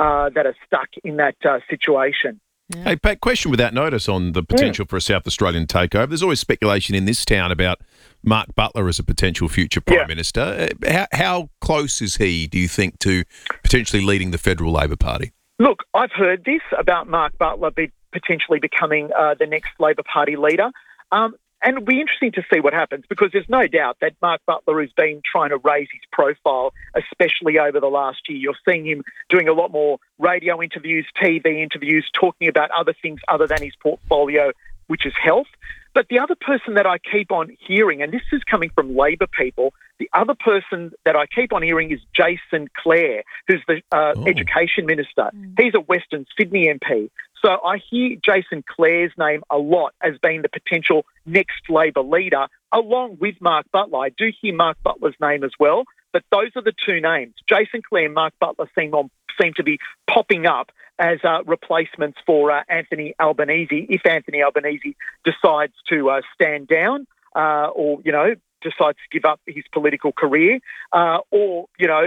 that are stuck in that situation. Yeah. Hey, Pat, question without notice on the potential for a South Australian takeover. There's always speculation in this town about Mark Butler as a potential future Prime Minister. How close is he, do you think, to potentially leading the Federal Labor Party? Look, I've heard this about Mark Butler potentially becoming the next Labor Party leader. And it'll be interesting to see what happens, because there's no doubt that Mark Butler has been trying to raise his profile, especially over the last year. You're seeing him doing a lot more radio interviews, TV interviews, talking about other things other than his portfolio, which is health. But the other person that I keep on hearing, and this is coming from Labor people, the other person that I keep on hearing is Jason Clare, who's the Education Minister. He's a Western Sydney MP. So I hear Jason Clare's name a lot as being the potential next Labor leader, along with Mark Butler. I do hear Mark Butler's name as well, but those are the two names. Jason Clare and Mark Butler seem to be popping up as replacements for Anthony Albanese, if Anthony Albanese decides to stand down or, decides to give up his political career, or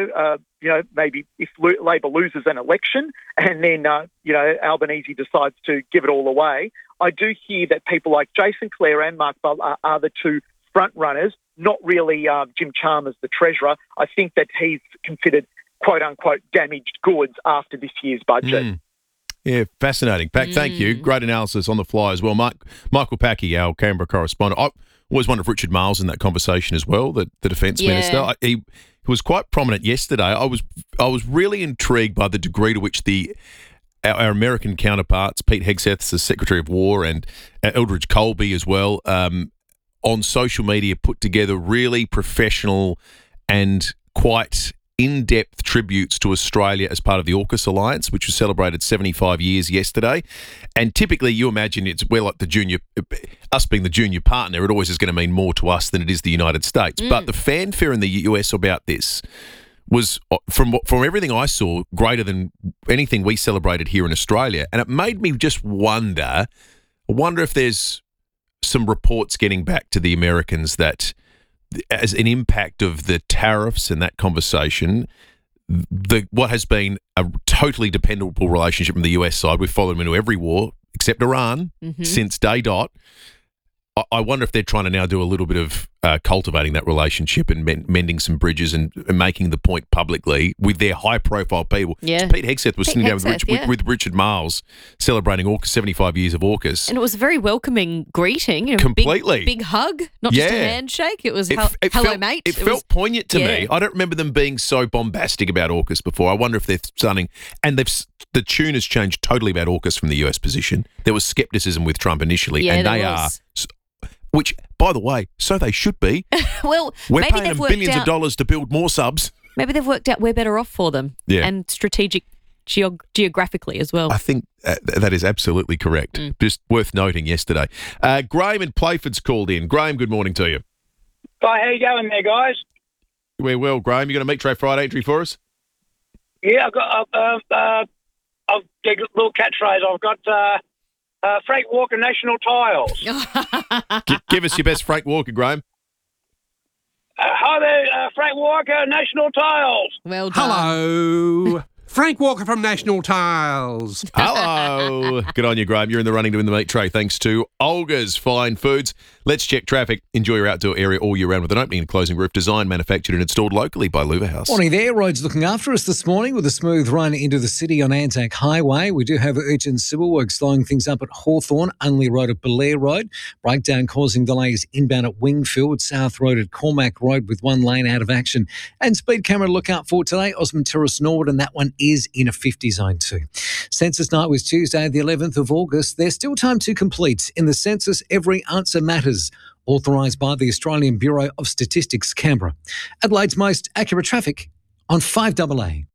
maybe if Labor loses an election and then Albanese decides to give it all away. I do hear that people like Jason Clare and Mark Butler are the two front runners, not really Jim Chalmers, the Treasurer. I think that he's considered quote unquote damaged goods after this year's budget. Yeah, fascinating. Pack, thank you. Great analysis on the fly as well. Michael Packy, our Canberra correspondent. I always wondered if Richard Marles in that conversation as well, the Defence Minister. He was quite prominent yesterday. I was really intrigued by the degree to which our American counterparts, Pete Hegseth, the Secretary of War, and Eldridge Colby as well, on social media put together really professional and quite in-depth tributes to Australia as part of the AUKUS Alliance, which was celebrated 75 years yesterday. And typically, you imagine we're like us being the junior partner, it always is going to mean more to us than it is the United States. But the fanfare in the US about this was, from everything I saw, greater than anything we celebrated here in Australia. And it made me just wonder if there's some reports getting back to the Americans that, as an impact of the tariffs and that conversation, what has been a totally dependable relationship from the US side, we've followed them into every war except Iran since day dot. I wonder if they're trying to now do a little bit of cultivating that relationship and mending some bridges and making the point publicly with their high-profile people. Yeah. Pete Hegseth was sitting down with Richard Marles celebrating AUKUS, 75 years of AUKUS. And it was a very welcoming greeting. Completely. Big hug, not just a handshake. It was, hello, mate. It felt poignant to me. I don't remember them being so bombastic about AUKUS before. I wonder if they're starting... And the tune has changed totally about AUKUS from the US position. There was scepticism with Trump initially, and they are... Which, by the way, so they should be. Well, we're paying them billions of dollars to build more subs. Maybe they've worked out we're better off for them. Yeah. And geographically as well. I think that is absolutely correct. Just worth noting yesterday. Graham in Playford's called in. Graham, good morning to you. Hi, how you going there, guys? We're well, Graham. You got a Meat Tray Friday entry for us? Yeah, I've got a little catchphrase. I've got... Frank Walker National Tiles. Give us your best Frank Walker, Graham. Hi there, Frank Walker National Tiles. Well done. Hello. Frank Walker from National Tiles. Hello. Good on you, Graham. You're in the running to win the Meat Tray thanks to Olga's Fine Foods. Let's check traffic. Enjoy your outdoor area all year round with an opening and closing roof designed, manufactured and installed locally by Louver House. Morning there. Roads looking after us this morning with a smooth run into the city on Anzac Highway. We do have urgent civil work slowing things up at Hawthorn, Unley Road at Belair Road. Breakdown causing delays inbound at Wingfield, South Road at Cormac Road with one lane out of action. And speed camera to look out for today, Osmond Terrace Norwood, and that one is in a 50 zone too. Census night was Tuesday, the 11th of August. There's still time to complete. In the census, every answer matters. Authorised by the Australian Bureau of Statistics, Canberra. Adelaide's most accurate traffic on 5AA.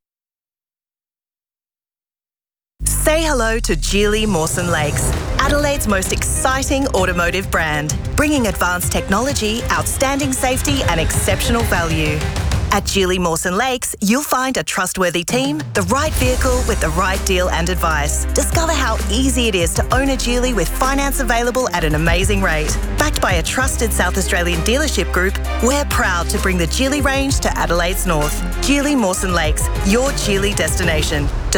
Say hello to Geely Mawson Lakes, Adelaide's most exciting automotive brand, bringing advanced technology, outstanding safety and exceptional value. At Geely Mawson Lakes, you'll find a trustworthy team, the right vehicle with the right deal and advice. Discover how easy it is to own a Geely with finance available at an amazing rate. Backed by a trusted South Australian dealership group, we're proud to bring the Geely range to Adelaide's north. Geely Mawson Lakes, your Geely destination.